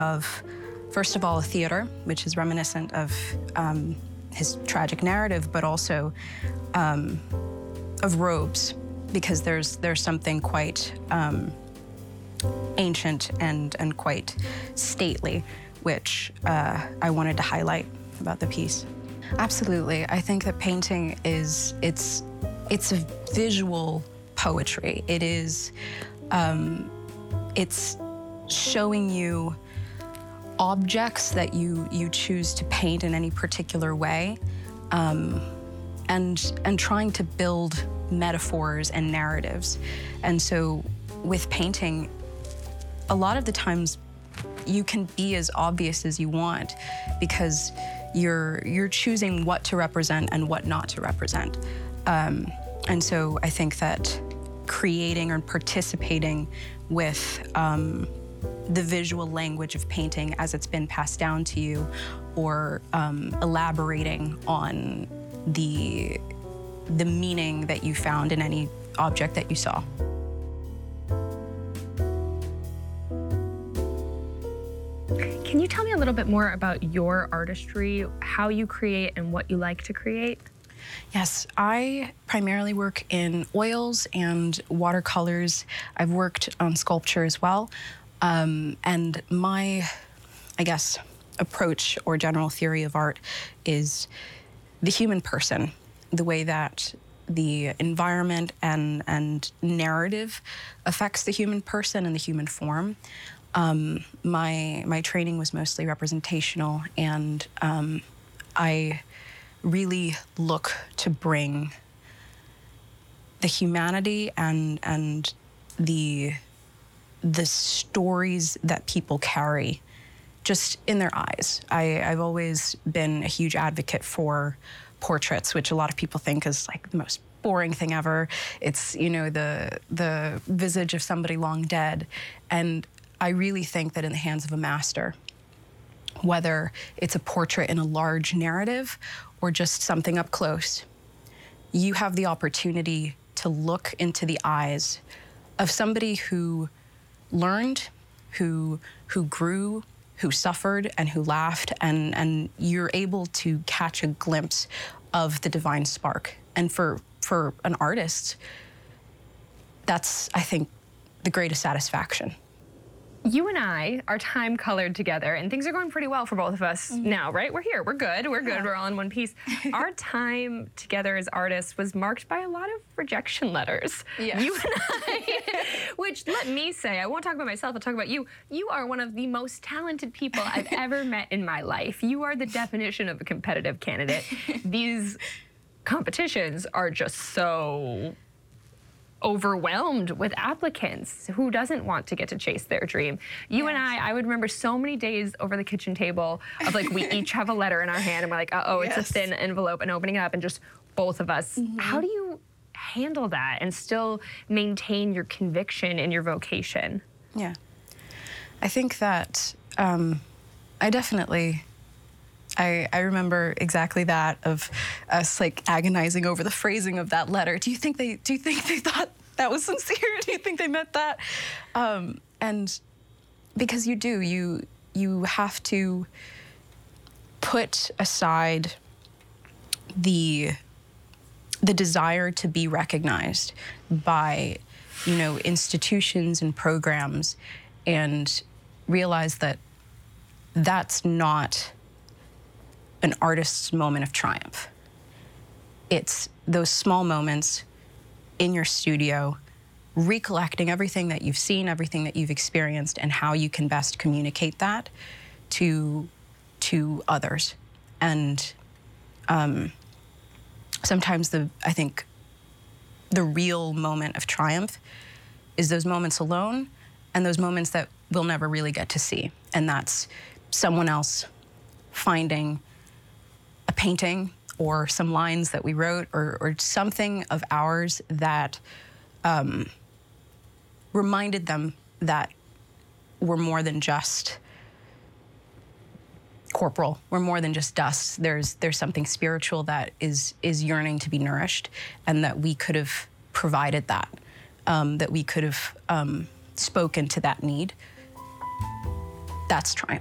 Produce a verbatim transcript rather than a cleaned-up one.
of, first of all, a theater, which is reminiscent of um, his tragic narrative, but also um, of robes, because there's there's something quite um, ancient and and quite stately, which uh, I wanted to highlight about the piece. Absolutely, I think that painting is it's it's a visual poetry. It is um, it's showing you objects that you you choose to paint in any particular way, um, and and trying to build metaphors and narratives. And so with painting, a lot of the times you can be as obvious as you want, because you're you're choosing what to represent and what not to represent. Um, and so I think that creating or participating with um, the visual language of painting as it's been passed down to you, or um, elaborating on the, the meaning that you found in any object that you saw. Can you tell me a little bit more about your artistry, how you create and what you like to create? Yes, I primarily work in oils and watercolors. I've worked on sculpture as well. Um, and my, I guess, approach or general theory of art is the human person, the way that the environment and, and narrative affects the human person and the human form. Um, my, my training was mostly representational, and um, I really look to bring the humanity and, and the the stories that people carry just in their eyes. I, I've always been a huge advocate for portraits, which a lot of people think is like the most boring thing ever. It's, you know, the, the visage of somebody long dead. And I really think that in the hands of a master, whether it's a portrait in a large narrative or just something up close, you have the opportunity to look into the eyes of somebody who learned, who who grew, who suffered, and who laughed, and, and you're able to catch a glimpse of the divine spark. And for, for an artist, that's, I think, the greatest satisfaction. You and I are time colored together, and things are going pretty well for both of us mm-hmm. now, right? We're here, we're good, we're good, yeah. We're all in one piece. Our time together as artists was marked by a lot of rejection letters. Yes. You and I, which let me say, I won't talk about myself, I'll talk about you. You are one of the most talented people I've ever met in my life. You are the definition of a competitive candidate. These competitions are just so overwhelmed with applicants. Who doesn't want to get to chase their dream? You yes. and I, I would remember so many days over the kitchen table of like, we each have a letter in our hand and we're like, uh-oh, yes. it's a thin envelope, and opening it up and just both of us. Mm-hmm. How do you handle that and still maintain your conviction in your vocation? Yeah, I think that um, I definitely, I, I remember exactly that, of us like agonizing over the phrasing of that letter. Do you think they, do you think they thought that was sincere? Do you think they meant that? Um, and because you do, you, you have to put aside the, the desire to be recognized by, you know, institutions and programs, and realize that that's not an artist's moment of triumph. It's those small moments in your studio, recollecting everything that you've seen, everything that you've experienced, and how you can best communicate that to, to others. And um, sometimes the, I think, the real moment of triumph is those moments alone, and those moments that we'll never really get to see. And that's someone else finding a painting or some lines that we wrote, or, or something of ours that um, reminded them that we're more than just corporal. We're more than just dust. There's there's something spiritual that is is yearning to be nourished, and that we could have provided that, um, that we could have um, spoken to that need. that's trying.